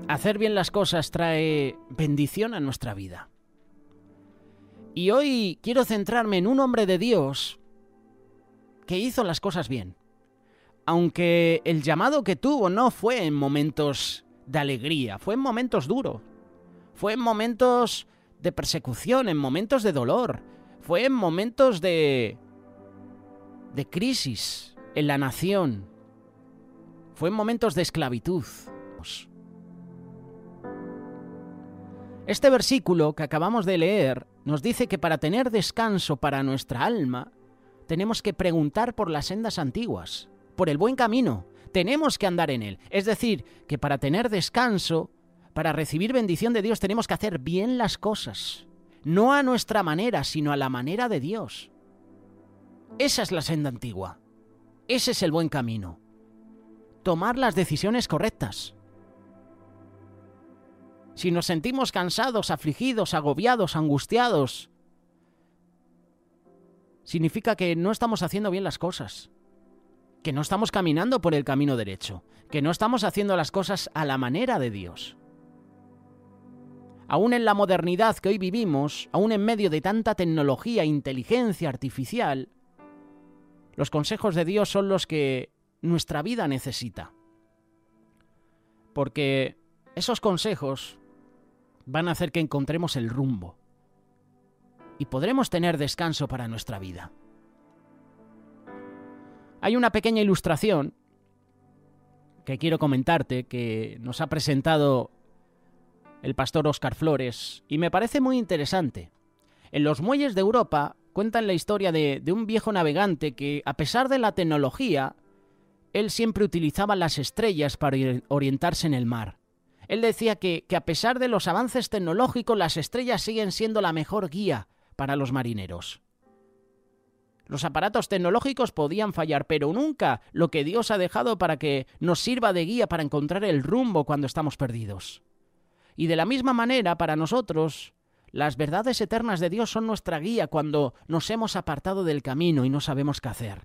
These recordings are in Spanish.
Hacer bien las cosas trae bendición a nuestra vida. Y hoy quiero centrarme en un hombre de Dios que hizo las cosas bien. Aunque el llamado que tuvo no fue en momentos de alegría, fue en momentos duros, fue en momentos de persecución, en momentos de dolor, fue en momentos de crisis en la nación, fue en momentos de esclavitud. Este versículo que acabamos de leer nos dice que para tener descanso para nuestra alma, tenemos que preguntar por las sendas antiguas, por el buen camino, tenemos que andar en él. Es decir, que para tener descanso, para recibir bendición de Dios, tenemos que hacer bien las cosas, no a nuestra manera, sino a la manera de Dios. Esa es la senda antigua, ese es el buen camino. Tomar las decisiones correctas. Si nos sentimos cansados, afligidos, agobiados, angustiados, significa que no estamos haciendo bien las cosas, que no estamos caminando por el camino derecho, que no estamos haciendo las cosas a la manera de Dios. Aún en la modernidad que hoy vivimos, aún en medio de tanta tecnología e inteligencia artificial, los consejos de Dios son los que nuestra vida necesita. Porque esos consejos van a hacer que encontremos el rumbo y podremos tener descanso para nuestra vida. Hay una pequeña ilustración que quiero comentarte que nos ha presentado el pastor Óscar Flores y me parece muy interesante. En los muelles de Europa cuentan la historia de un viejo navegante que, a pesar de la tecnología, él siempre utilizaba las estrellas para orientarse en el mar. Él decía que a pesar de los avances tecnológicos, las estrellas siguen siendo la mejor guía para los marineros. Los aparatos tecnológicos podían fallar, pero nunca lo que Dios ha dejado para que nos sirva de guía para encontrar el rumbo cuando estamos perdidos. Y de la misma manera, para nosotros, las verdades eternas de Dios son nuestra guía cuando nos hemos apartado del camino y no sabemos qué hacer.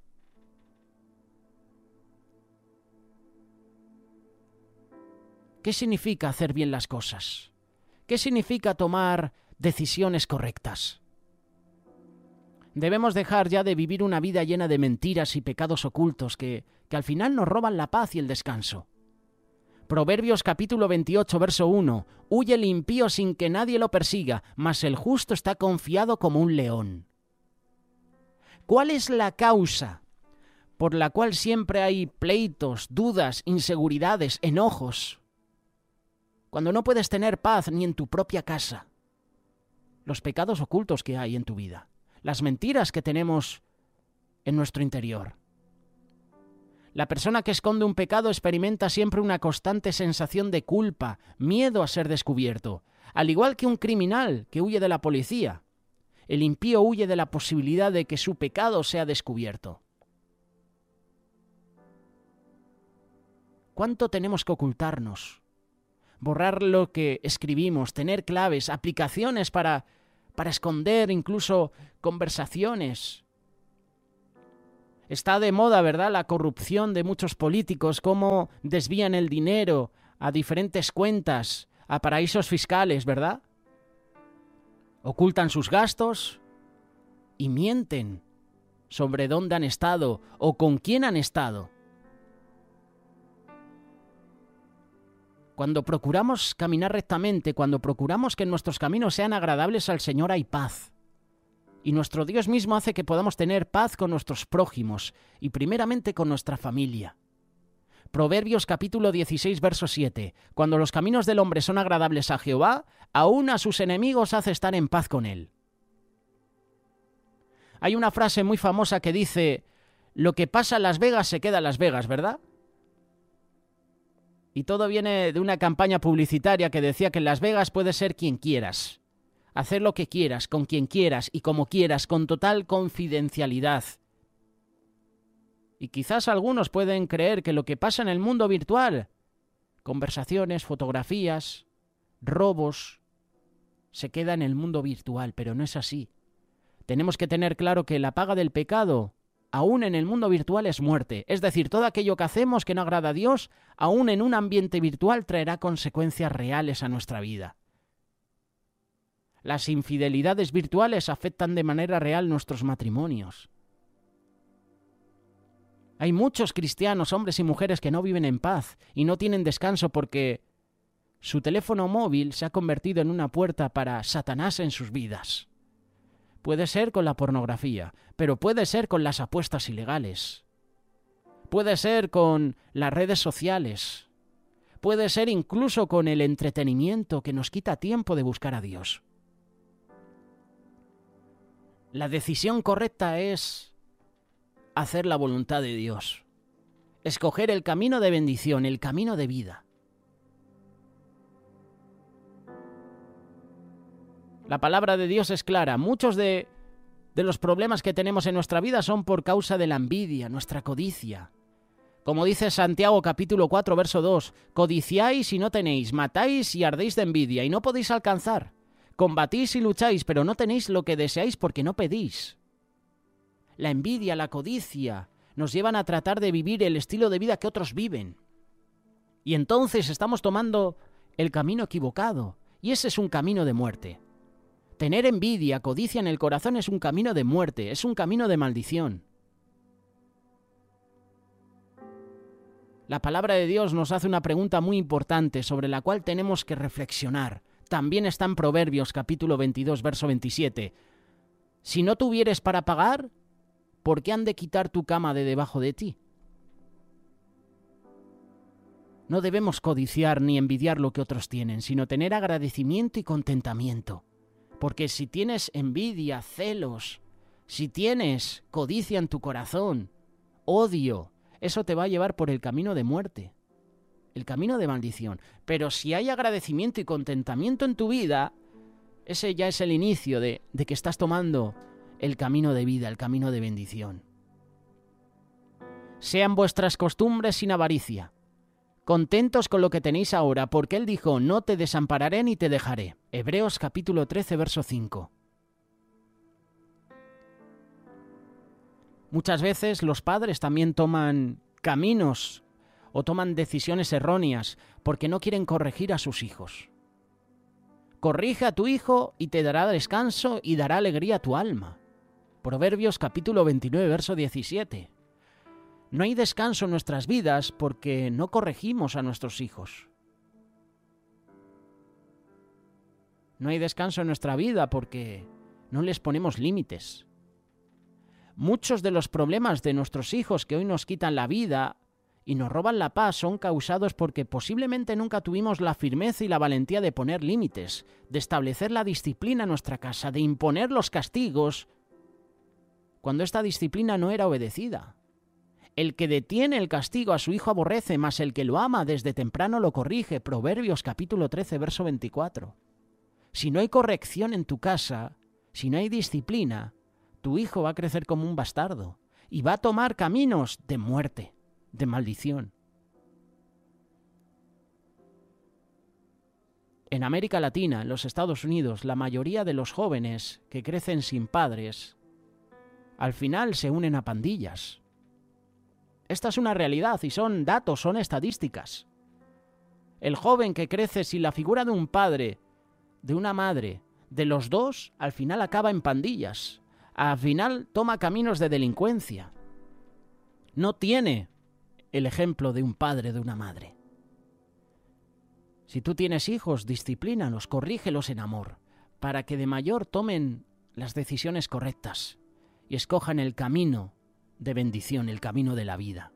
¿Qué significa hacer bien las cosas? ¿Qué significa tomar decisiones correctas? Debemos dejar ya de vivir una vida llena de mentiras y pecados ocultos que al final nos roban la paz y el descanso. Proverbios capítulo 28, verso 1. Huye el impío sin que nadie lo persiga, mas el justo está confiado como un león. ¿Cuál es la causa por la cual siempre hay pleitos, dudas, inseguridades, enojos? Cuando no puedes tener paz ni en tu propia casa. Los pecados ocultos que hay en tu vida. Las mentiras que tenemos en nuestro interior. La persona que esconde un pecado experimenta siempre una constante sensación de culpa, miedo a ser descubierto, al igual que un criminal que huye de la policía. El impío huye de la posibilidad de que su pecado sea descubierto. ¿Cuánto tenemos que ocultarnos? Borrar lo que escribimos, tener claves, aplicaciones para esconder incluso conversaciones. Está de moda, ¿verdad?, la corrupción de muchos políticos, cómo desvían el dinero a diferentes cuentas, a paraísos fiscales, ¿verdad? Ocultan sus gastos y mienten sobre dónde han estado o con quién han estado. Cuando procuramos caminar rectamente, cuando procuramos que nuestros caminos sean agradables al Señor, hay paz. Y nuestro Dios mismo hace que podamos tener paz con nuestros prójimos y primeramente con nuestra familia. Proverbios capítulo 16, verso 7. Cuando los caminos del hombre son agradables a Jehová, aún a sus enemigos hace estar en paz con él. Hay una frase muy famosa que dice: lo que pasa en Las Vegas se queda en Las Vegas, ¿verdad? Y todo viene de una campaña publicitaria que decía que en Las Vegas puedes ser quien quieras, hacer lo que quieras, con quien quieras y como quieras, con total confidencialidad. Y quizás algunos pueden creer que lo que pasa en el mundo virtual, conversaciones, fotografías, robos, se queda en el mundo virtual, pero no es así. Tenemos que tener claro que la paga del pecado aún en el mundo virtual, es muerte. Es decir, todo aquello que hacemos que no agrada a Dios, aún en un ambiente virtual, traerá consecuencias reales a nuestra vida. Las infidelidades virtuales afectan de manera real nuestros matrimonios. Hay muchos cristianos, hombres y mujeres, que no viven en paz y no tienen descanso porque su teléfono móvil se ha convertido en una puerta para Satanás en sus vidas. Puede ser con la pornografía, pero puede ser con las apuestas ilegales. Puede ser con las redes sociales. Puede ser incluso con el entretenimiento que nos quita tiempo de buscar a Dios. La decisión correcta es hacer la voluntad de Dios. Escoger el camino de bendición, el camino de vida. La palabra de Dios es clara. Muchos de los problemas que tenemos en nuestra vida son por causa de la envidia, nuestra codicia. Como dice Santiago capítulo 4, verso 2, codiciáis y no tenéis, matáis y ardéis de envidia y no podéis alcanzar. Combatís y lucháis, pero no tenéis lo que deseáis porque no pedís. La envidia, la codicia, nos llevan a tratar de vivir el estilo de vida que otros viven. Y entonces estamos tomando el camino equivocado, y ese es un camino de muerte. Tener envidia, codicia en el corazón es un camino de muerte, es un camino de maldición. La palabra de Dios nos hace una pregunta muy importante sobre la cual tenemos que reflexionar. También está en Proverbios capítulo 22, verso 27. Si no tuvieres para pagar, ¿por qué han de quitar tu cama de debajo de ti? No debemos codiciar ni envidiar lo que otros tienen, sino tener agradecimiento y contentamiento. Porque si tienes envidia, celos, si tienes codicia en tu corazón, odio, eso te va a llevar por el camino de muerte, el camino de maldición. Pero si hay agradecimiento y contentamiento en tu vida, ese ya es el inicio de que estás tomando el camino de vida, el camino de bendición. Sean vuestras costumbres sin avaricia, contentos con lo que tenéis ahora, porque Él dijo, no te desampararé ni te dejaré. Hebreos capítulo 13, verso 5. Muchas veces los padres también toman caminos o toman decisiones erróneas porque no quieren corregir a sus hijos. Corrige a tu hijo y te dará descanso y dará alegría a tu alma. Proverbios capítulo 29, verso 17. No hay descanso en nuestras vidas porque no corregimos a nuestros hijos. No hay descanso en nuestra vida porque no les ponemos límites. Muchos de los problemas de nuestros hijos que hoy nos quitan la vida y nos roban la paz son causados porque posiblemente nunca tuvimos la firmeza y la valentía de poner límites, de establecer la disciplina en nuestra casa, de imponer los castigos cuando esta disciplina no era obedecida. El que detiene el castigo a su hijo aborrece, mas el que lo ama desde temprano lo corrige. Proverbios capítulo 13, verso 24. Si no hay corrección en tu casa, si no hay disciplina, tu hijo va a crecer como un bastardo y va a tomar caminos de muerte, de maldición. En América Latina, en los Estados Unidos, la mayoría de los jóvenes que crecen sin padres, al final se unen a pandillas. Esta es una realidad y son datos, son estadísticas. El joven que crece sin la figura de un padre, de una madre, de los dos, al final acaba en pandillas. Al final toma caminos de delincuencia. No tiene el ejemplo de un padre, de una madre. Si tú tienes hijos, disciplínalos, corrígelos en amor, para que de mayor tomen las decisiones correctas y escojan el camino de bendición, el camino de la vida.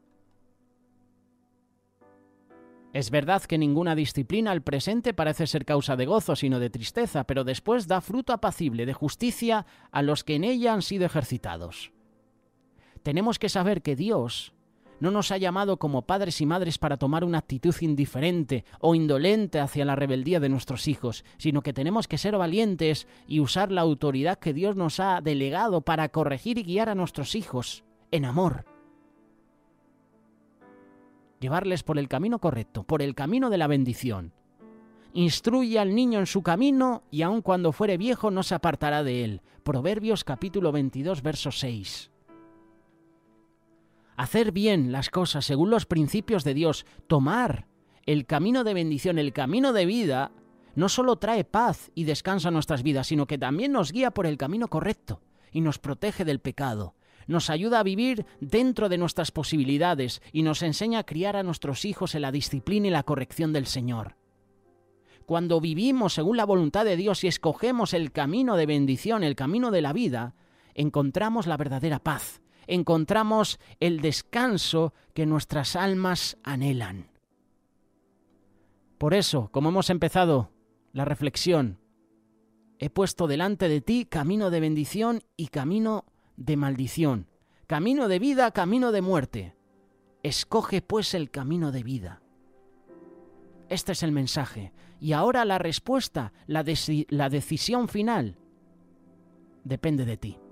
Es verdad que ninguna disciplina al presente parece ser causa de gozo, sino de tristeza, pero después da fruto apacible de justicia a los que en ella han sido ejercitados. Tenemos que saber que Dios no nos ha llamado como padres y madres para tomar una actitud indiferente o indolente hacia la rebeldía de nuestros hijos, sino que tenemos que ser valientes y usar la autoridad que Dios nos ha delegado para corregir y guiar a nuestros hijos en amor. Llevarles por el camino correcto, por el camino de la bendición. Instruye al niño en su camino y aun cuando fuere viejo no se apartará de él. Proverbios capítulo 22, verso 6. hacer bien las cosas según los principios de Dios, tomar el camino de bendición, el camino de vida, no solo trae paz y descanso a nuestras vidas, sino que también nos guía por el camino correcto y nos protege del pecado. Nos ayuda a vivir dentro de nuestras posibilidades y nos enseña a criar a nuestros hijos en la disciplina y la corrección del Señor. Cuando vivimos según la voluntad de Dios y escogemos el camino de bendición, el camino de la vida, encontramos la verdadera paz, encontramos el descanso que nuestras almas anhelan. Por eso, como hemos empezado la reflexión, he puesto delante de ti camino de bendición y camino de maldición, camino de vida, camino de muerte. Escoge pues el camino de vida. Este es el mensaje. Y ahora la respuesta, la decisión final, depende de ti.